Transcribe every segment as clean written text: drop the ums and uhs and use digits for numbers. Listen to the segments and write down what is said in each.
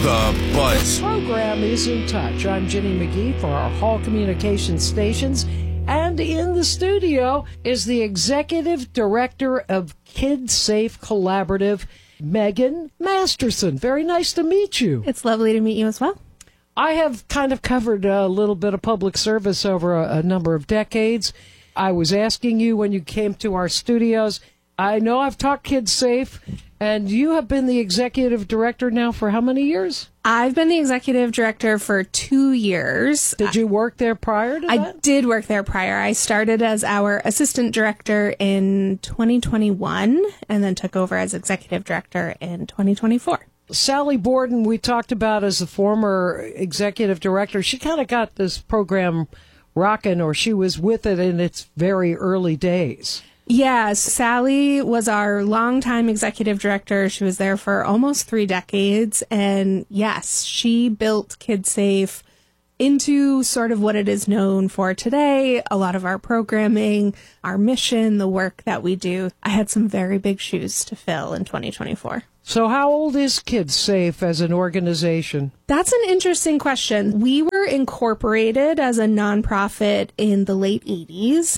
The Buzz. The program is In Touch. I'm Jenny McGee for our Hall Communications Stations. And in the studio is the Executive Director of KidSafe Collaborative, Megan Masterson. Very nice to meet you. It's lovely to meet you as well. I have kind of covered a little bit of public service over a number of decades. I was asking you when you came to our studios. I know I've talked KidSafe, and you have been the Executive Director now for how many years? I've been the Executive Director for 2 years. Did you work there prior to that? I did work there prior. I started as our Assistant Director in 2021 and then took over as Executive Director in 2024. Sally Borden, we talked about as the former Executive Director. She kind of got this program rocking, or she was with it in its very early days. Yes, Sally was our longtime executive director. She was there for almost 3 decades. And yes, she built KidSafe into sort of what it is known for today. A lot of our programming, our mission, the work that we do. I had some very big shoes to fill in 2024. So how old is KidSafe as an organization? That's an interesting question. We were incorporated as a nonprofit in the late 80s,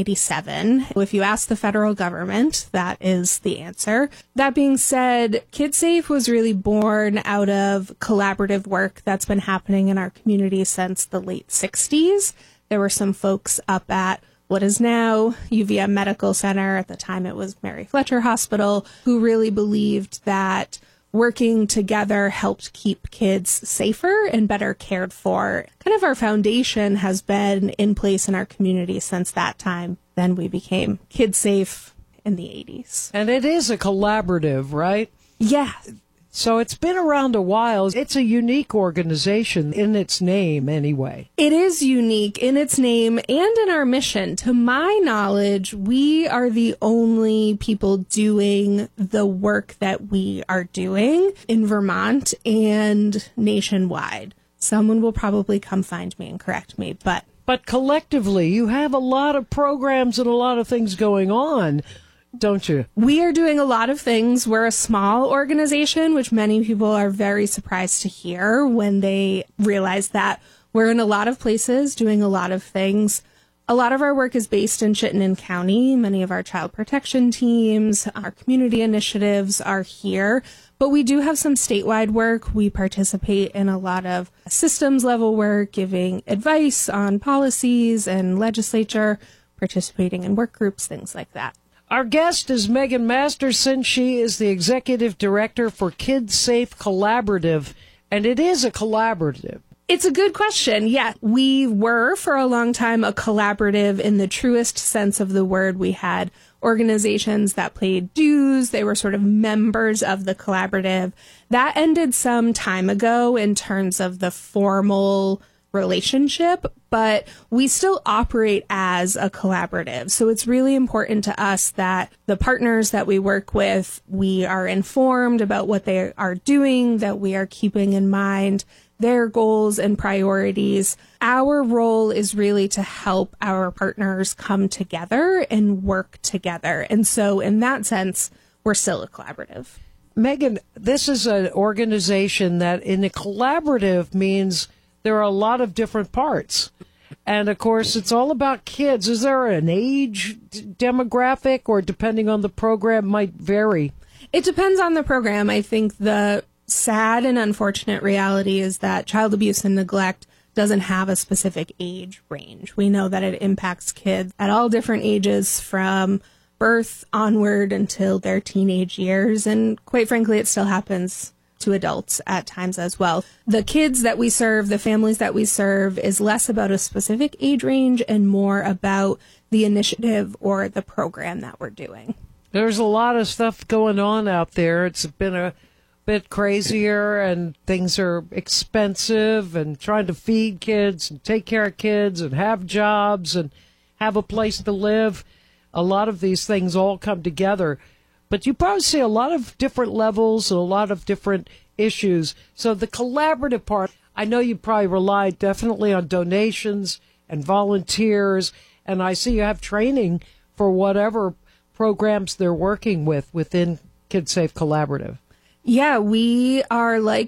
1987. If you ask the federal government, that is the answer. That being said, KidSafe was really born out of collaborative work that's been happening in our community since the late 60s. There were some folks up at what is now UVM Medical Center, at the time it was Mary Fletcher Hospital, who really believed that working together helped keep kids safer and better cared for. Kind of our foundation has been in place in our community since that time. Then we became KidSafe in the 80s. And it is a collaborative, right? Yeah. So it's been around a while. It's a unique organization in its name anyway. It is unique in its name and in our mission. To my knowledge, we are the only people doing the work that we are doing in Vermont and nationwide. Someone will probably come find me and correct me, but collectively, you have a lot of programs and a lot of things going on, don't you? We are doing a lot of things. We're a small organization, which many people are very surprised to hear when they realize that we're in a lot of places doing a lot of things. A lot of our work is based in Chittenden County. Many of our child protection teams, our community initiatives are here, but we do have some statewide work. We participate in a lot of systems level work, giving advice on policies and legislature, participating in work groups, things like that. Our guest is Megan Masterson. She is the Executive Director for KidSafe Collaborative, and it is a collaborative. It's a good question. Yeah, we were for a long time a collaborative in the truest sense of the word. We had organizations that paid dues. They were sort of members of the collaborative. That ended some time ago in terms of the formal relationship, but we still operate as a collaborative. So it's really important to us that the partners that we work with, we are informed about what they are doing, that we are keeping in mind their goals and priorities. Our role is really to help our partners come together and work together. And so in that sense, we're still a collaborative. Megan, this is an organization that in a collaborative means there are a lot of different parts. And, of course, it's all about kids. Is there an age demographic, or depending on the program, might vary? It depends on the program. I think the sad and unfortunate reality is that child abuse and neglect doesn't have a specific age range. We know that it impacts kids at all different ages from birth onward until their teenage years. And quite frankly, it still happens to adults at times as well. The kids that we serve, the families that we serve, is less about a specific age range and more about the initiative or the program that we're doing. There's a lot of stuff going on out there. It's been a bit crazier, and things are expensive, and trying to feed kids and take care of kids and have jobs and have a place to live. A lot of these things all come together. But you probably see a lot of different levels and a lot of different issues. So the collaborative part, I know you probably rely definitely on donations and volunteers, and I see you have training for whatever programs they're working with within KidSafe Collaborative. Yeah, we are like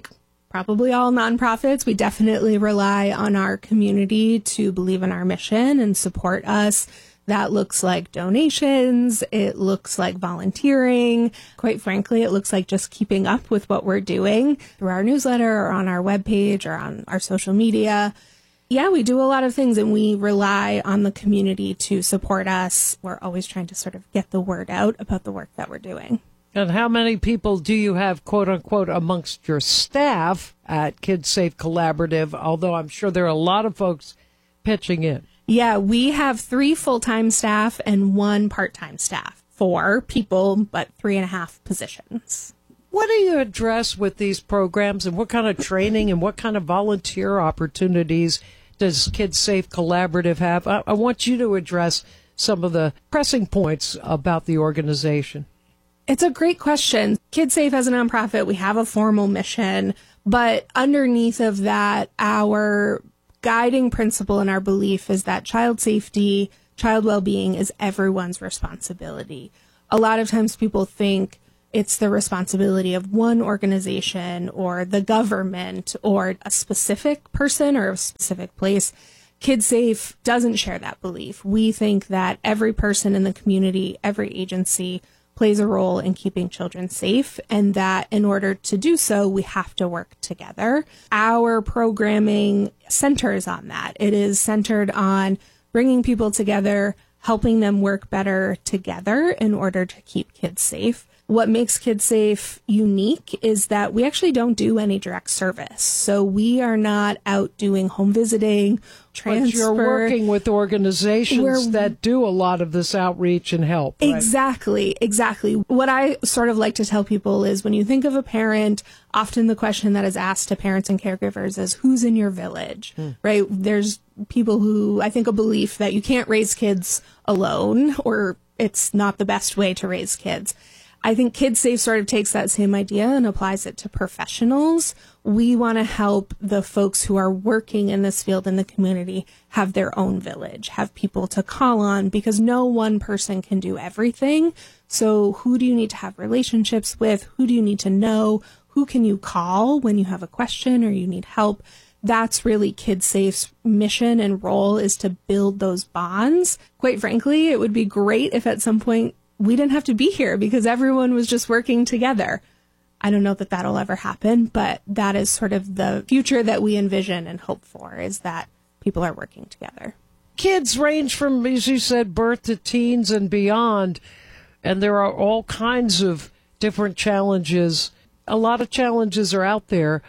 probably all nonprofits, we definitely rely on our community to believe in our mission and support us. That looks like donations. It looks like volunteering. Quite frankly, it looks like just keeping up with what we're doing through our newsletter or on our webpage or on our social media. Yeah, we do a lot of things and we rely on the community to support us. We're always trying to sort of get the word out about the work that we're doing. And how many people do you have, quote unquote, amongst your staff at Kids Safe Collaborative? Although I'm sure there are a lot of folks pitching in. Yeah, we have 3 full-time staff and 1 part-time staff. 4 people, but 3.5 positions. What do you address with these programs, and what kind of training and what kind of volunteer opportunities does Kids Safe Collaborative have? I want you to address some of the pressing points about the organization. It's a great question. Kids Safe as a nonprofit, we have a formal mission, but underneath of that, our guiding principle and our belief is that child safety, child well-being is everyone's responsibility. A lot of times people think it's the responsibility of one organization or the government or a specific person or a specific place. Kids Safe doesn't share that belief. We think that every person in the community, every agency plays a role in keeping children safe, and that in order to do so, we have to work together. Our programming centers on that. It is centered on bringing people together, helping them work better together in order to keep kids safe. What makes Kids Safe unique is that we actually don't do any direct service. So we are not out doing home visiting, transfer. But you're working with organizations that do a lot of this outreach and help. Right? Exactly. What I sort of like to tell people is when you think of a parent, often the question that is asked to parents and caregivers is, who's in your village, right? There's people who, I think, a belief that you can't raise kids alone or it's not the best way to raise kids. I think Kids Safe sort of takes that same idea and applies it to professionals. We want to help the folks who are working in this field in the community have their own village, have people to call on, because no one person can do everything. So who do you need to have relationships with? Who do you need to know? Who can you call when you have a question or you need help? That's really Kids Safe's mission and role, is to build those bonds. Quite frankly, it would be great if at some point we didn't have to be here because everyone was just working together. I don't know that that'll ever happen, but that is sort of the future that we envision and hope for, is that people are working together. Kids range from, as you said, birth to teens and beyond, and there are all kinds of different challenges. A lot of challenges are out there.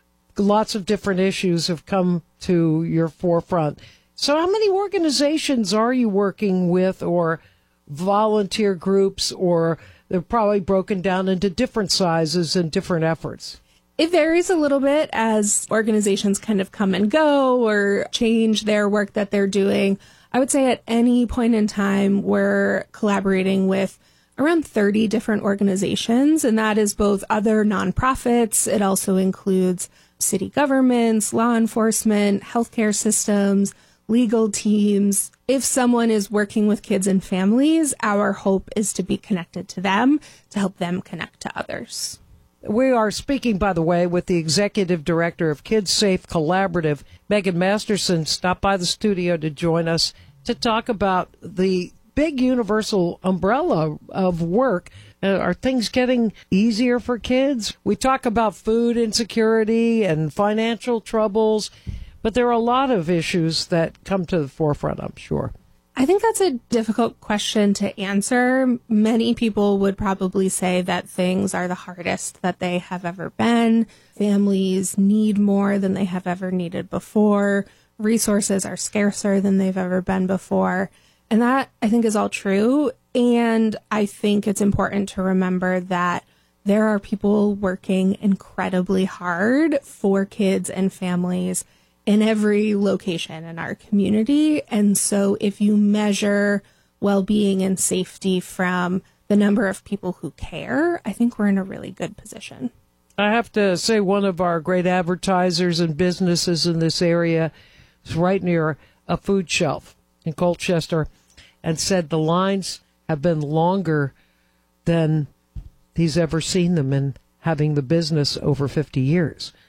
Lots of different issues have come to your forefront. So how many organizations are you working with, or volunteer groups, or they're probably broken down into different sizes and different efforts? It varies a little bit as organizations kind of come and go or change their work that they're doing. I would say at any point in time, we're collaborating with around 30 different organizations, and that is both other nonprofits. It also includes city governments, law enforcement, healthcare systems, legal teams. If someone is working with kids and families, our hope is to be connected to them, to help them connect to others. We are speaking, by the way, with the executive director of Kids Safe Collaborative. Megan Masterson stopped by the studio to join us to talk about the big universal umbrella of work. Are things getting easier for kids? We talk about food insecurity and financial troubles, but there are a lot of issues that come to the forefront, I'm sure. I think that's a difficult question to answer. Many people would probably say that things are the hardest that they have ever been. Families need more than they have ever needed before. Resources are scarcer than they've ever been before. And that, I think, is all true. And I think it's important to remember that there are people working incredibly hard for kids and families in every location in our community. And so if you measure well-being and safety from the number of people who care, I think we're in a really good position. I have to say, one of our great advertisers and businesses in this area is right near a food shelf in Colchester, and said the lines have been longer than he's ever seen them in having the business over 50 years.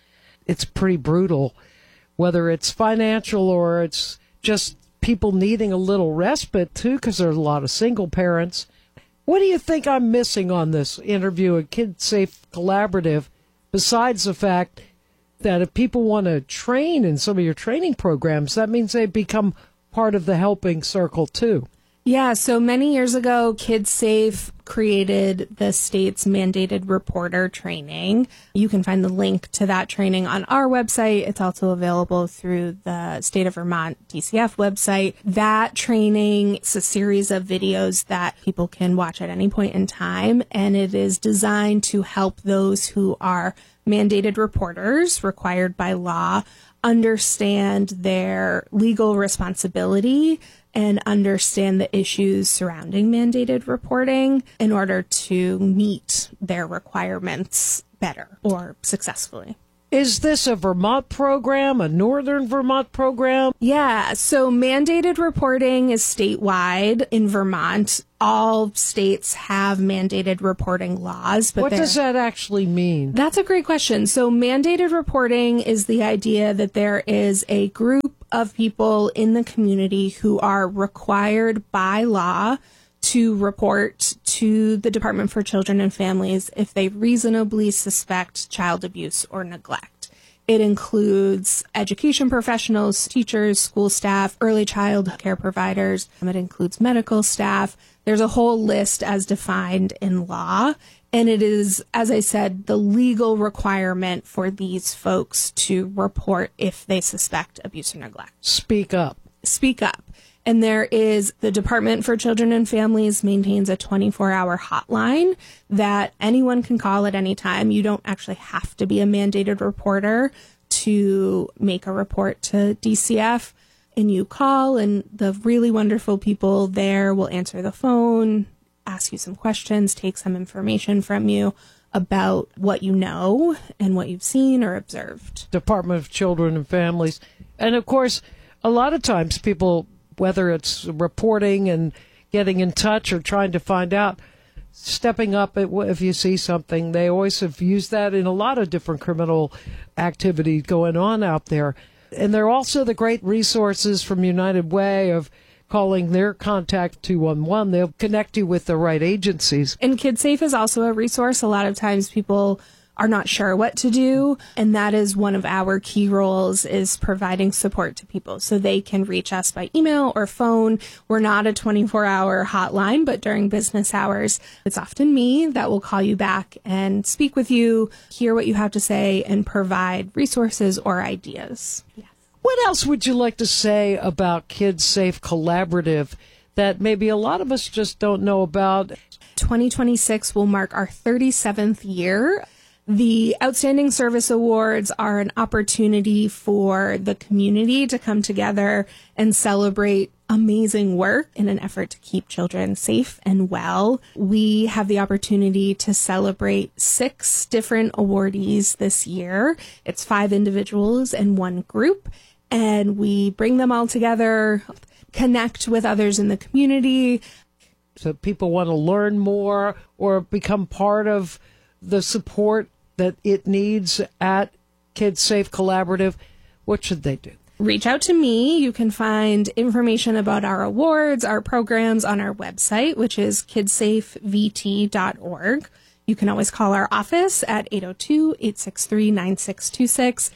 it's pretty brutal, whether it's financial or it's just people needing a little respite, too, because there's a lot of single parents. What do you think I'm missing on this interview at Kid Safe Collaborative, besides the fact that if people want to train in some of your training programs, that means they become part of the helping circle, too? Yeah, so many years ago, Kid Safe created the state's mandated reporter training. You can find the link to that training on our website. It's also available through the State of Vermont DCF website. That training is a series of videos that people can watch at any point in time, and it is designed to help those who are mandated reporters required by law understand their legal responsibility and understand the issues surrounding mandated reporting in order to meet their requirements better or successfully. Is this a Vermont program, a Northern Vermont program? Yeah, so mandated reporting is statewide in Vermont. All states have mandated reporting laws. But what does that actually mean? That's a great question. So mandated reporting is the idea that there is a group of people in the community who are required by law to report to the Department for Children and Families if they reasonably suspect child abuse or neglect. It includes education professionals, teachers, school staff, early child care providers. It includes medical staff. There's a whole list as defined in law. And it is, as I said, the legal requirement for these folks to report if they suspect abuse or neglect. Speak up. Speak up. And there is the Department for Children and Families maintains a 24-hour hotline that anyone can call at any time. You don't actually have to be a mandated reporter to make a report to DCF. And you call, and the really wonderful people there will answer the phone, ask you some questions, take some information from you about what you know and what you've seen or observed. Department of Children and Families. And, of course, a lot of times people, whether it's reporting and getting in touch or trying to find out, stepping up if you see something, they always have used that in a lot of different criminal activity going on out there. And there are also the great resources from United Way of calling their contact 211. They'll connect you with the right agencies. And KidSafe is also a resource. A lot of times people are not sure what to do, and that is one of our key roles, is providing support to people so they can reach us by email or phone. We're not a 24-hour hotline, but during business hours, it's often me that will call you back and speak with you, hear what you have to say, and provide resources or ideas. Yes. What else would you like to say about Kid Safe Collaborative that maybe a lot of us just don't know about? 2026 will mark our 37th year. The Outstanding Service Awards are an opportunity for the community to come together and celebrate amazing work in an effort to keep children safe and well. We have the opportunity to celebrate 6 different awardees this year. It's 5 individuals and 1 group, and we bring them all together, connect with others in the community. So people want to learn more or become part of the support that it needs at Kid Safe Collaborative, what should they do? Reach out to me. You can find information about our awards, our programs on our website, which is kidsafevt.org. You can always call our office at 802-863-9626,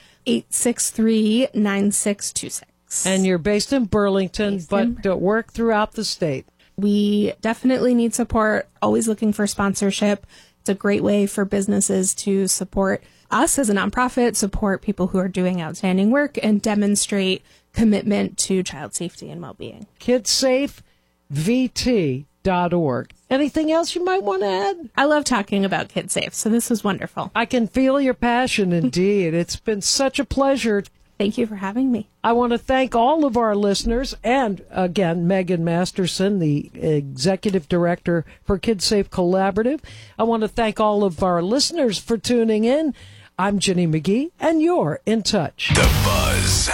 863-9626. And you're based in Burlington, but work throughout the state. We definitely need support, always looking for sponsorship. It's a great way for businesses to support us as a nonprofit, support people who are doing outstanding work, and demonstrate commitment to child safety and well-being. kidsafevt.org. Anything else you might want to add? I love talking about KidSafe, so this was wonderful. I can feel your passion, indeed. It's been such a pleasure. Thank you for having me. I want to thank all of our listeners and, again, Megan Masterson, the Executive Director for KidSafe Collaborative. I want to thank all of our listeners for tuning in. I'm Ginny McGee, and you're in touch. The Buzz.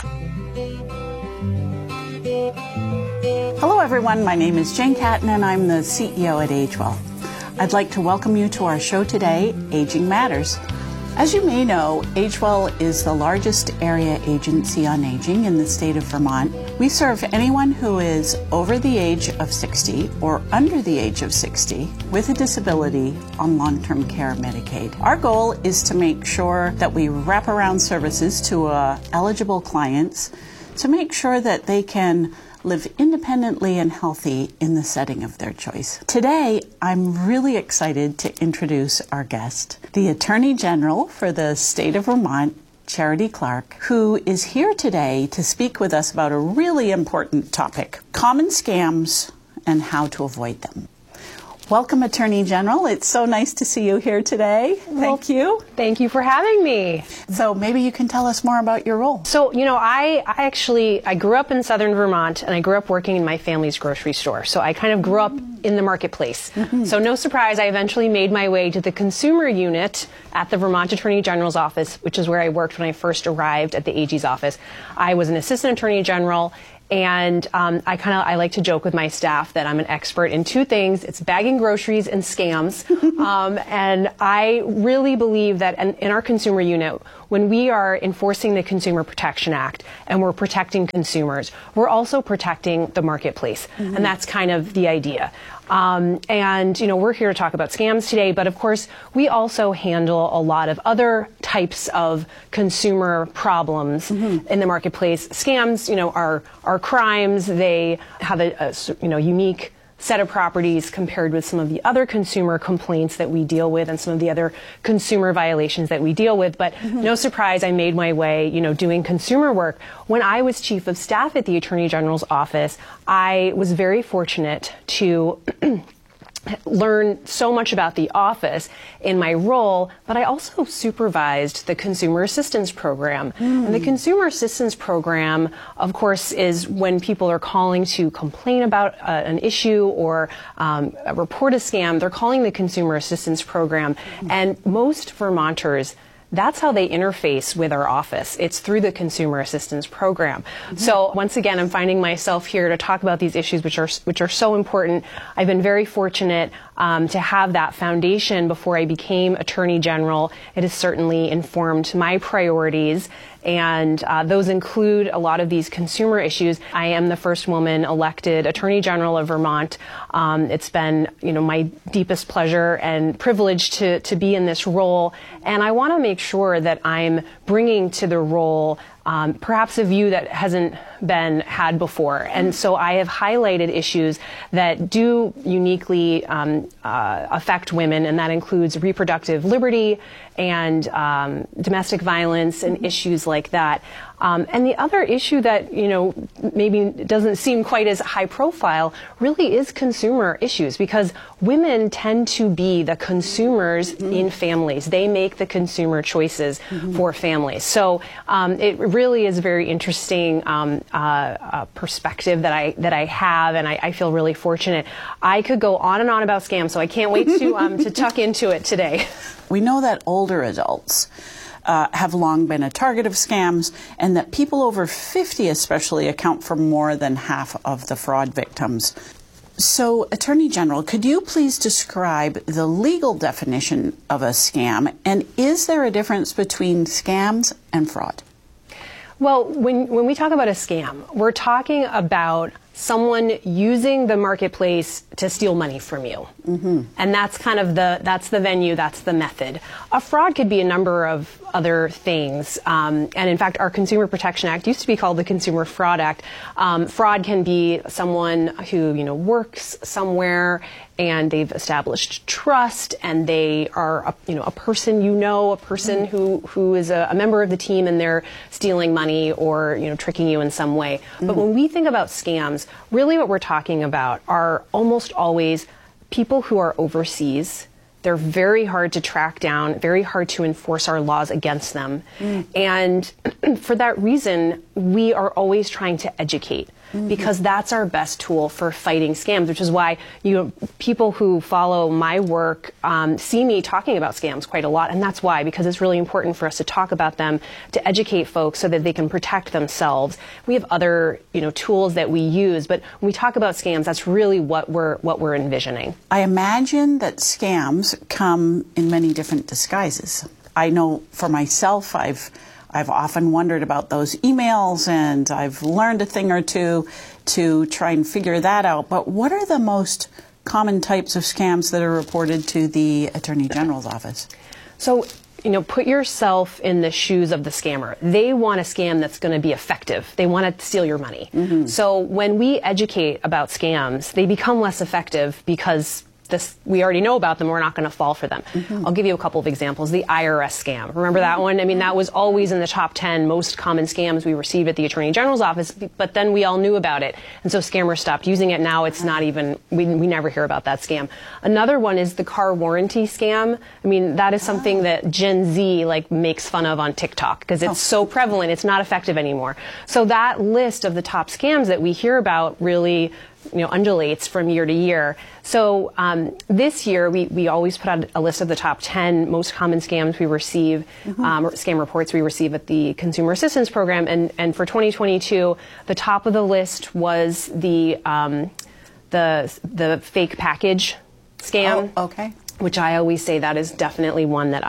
Hello, everyone. My name is Jane Catton, and I'm the CEO at AgeWell. I'd like to welcome you to our show today, Aging Matters. As you may know, AgeWell is the largest area agency on aging in the state of Vermont. We serve anyone who is over the age of 60 or under the age of 60 with a disability on long-term care Medicaid. Our goal is to make sure that we wrap around services to eligible clients to make sure that they can live independently and healthy in the setting of their choice. Today, I'm really excited to introduce our guest, the Attorney General for the state of Vermont, Charity Clark, who is here today to speak with us about a really important topic, common scams and how to avoid them. Welcome, Attorney General. It's so nice to see you here today. Thank you. Thank you for having me. So maybe you can tell us more about your role. So, I grew up in southern Vermont, and I grew up working in my family's grocery store. So I kind of grew up in the marketplace. So no surprise, I eventually made my way to the consumer unit at the Vermont Attorney General's office, which is where I worked when I first arrived at the AG's office. I was an assistant attorney general. And I like to joke with my staff that I'm an expert in two things. It's bagging groceries and scams. And I really believe that in our consumer unit, when we are enforcing the Consumer Protection Act and we're protecting consumers, we're also protecting the marketplace. And that's kind of the idea. We're here to talk about scams today, but of course, we also handle a lot of other types of consumer problems in the marketplace. Scams, are crimes. They have a unique set of properties compared with some of the other consumer complaints that we deal with and some of the other consumer violations that we deal with. But no surprise, I made my way, doing consumer work. When I was chief of staff at the Attorney General's office, I was very fortunate to learn so much about the office in my role, but I also supervised the Consumer Assistance Program. And the Consumer Assistance Program, of course, is when people are calling to complain about an issue or report a scam, they're calling the Consumer Assistance Program. And most Vermonters, that's how they interface with our office. It's through the Consumer Assistance Program. So once again, I'm finding myself here to talk about these issues which are so important. I've been very fortunate to have that foundation before I became Attorney General. It has certainly informed my priorities, and those include a lot of these consumer issues. I am the first woman elected Attorney General of Vermont. It's been, my deepest pleasure and privilege to be in this role, and I want to make sure that I'm bringing to the role perhaps a view that hasn't been had before. And so I have highlighted issues that do uniquely affect women, and that includes reproductive liberty and domestic violence and issues like that. And the other issue that, maybe doesn't seem quite as high profile really is consumer issues, because women tend to be the consumers in families. They make the consumer choices for families. So it really is a very interesting perspective that I have, and I feel really fortunate. I could go on and on about scams, so I can't wait to tuck into it today. We know that older adults have long been a target of scams, and that people over 50 especially account for more than half of the fraud victims. So, Attorney General, could you please describe the legal definition of a scam, and is there a difference between scams and fraud? Well, when we talk about a scam, we're talking about someone using the marketplace to steal money from you. And that's kind of that's the venue, that's the method. A fraud could be a number of other things. And in fact, our Consumer Protection Act used to be called the Consumer Fraud Act. Fraud can be someone who, works somewhere and they've established trust, and they are a person a person who is a member of the team, and they're stealing money or tricking you in some way. But when we think about scams, really what we're talking about are almost always people who are overseas. They're very hard to track down, very hard to enforce our laws against them. And for that reason, we are always trying to educate, because that's our best tool for fighting scams, which is why people who follow my work see me talking about scams quite a lot. And that's why, because it's really important for us to talk about them, to educate folks so that they can protect themselves. We have other tools that we use, but when we talk about scams, that's really what we're envisioning. I imagine that scams come in many different disguises. I know for myself, I've often wondered about those emails, and I've learned a thing or two to try and figure that out. But what are the most common types of scams that are reported to the Attorney General's office? So, put yourself in the shoes of the scammer. They want a scam that's going to be effective. They want to steal your money. So when we educate about scams, they become less effective because we already know about them. We're not going to fall for them. I'll give you a couple of examples. The IRS scam. Remember that one? I mean, that was always in the top 10 most common scams we received at the Attorney General's office, but then we all knew about it. And so scammers stopped using it. Now it's not even, we never hear about that scam. Another one is the car warranty scam. I mean, that is something that Gen Z makes fun of on TikTok because it's so prevalent. It's not effective anymore. So that list of the top scams that we hear about really undulates from year to year. So this year, we always put out a list of the top 10 most common scams we receive, scam reports we receive at the Consumer Assistance Program. And for 2022, the top of the list was the fake package scam. Oh, okay. Which I always say that is definitely one that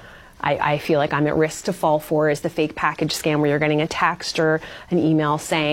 I feel like I'm at risk to fall for, is the fake package scam where you're getting a text or an email saying,